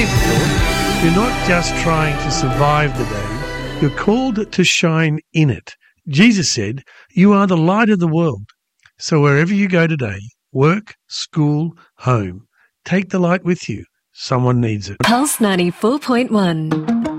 Here's a thought. You're not just trying to survive the day. You're called to shine in it. Jesus said, "You are the light of the world." So wherever you go today, work, school, home, take the light with you. Someone needs it. Pulse 94.1.